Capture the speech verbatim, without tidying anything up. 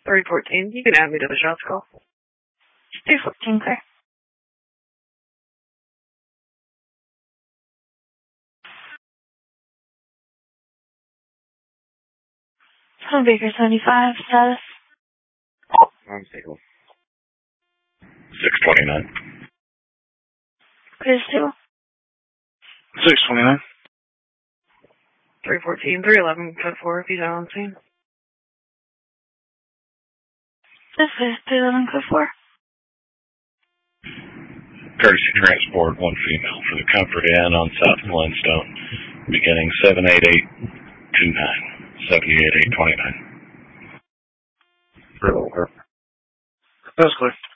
three fourteen, you can add me to the shots call. three fourteen, clear. Home Baker seventy-five, status. I'm stable. six twenty-nine. Clear stable. six twenty-nine. three fourteen, three eleven, code four if he's out on scene. This is three eleven, code four. Courtesy transport, one female for the Comfort Inn on South Glenstone, beginning seven eight eight two nine, seventy-eight eight twenty-nine. Clear. That's clear.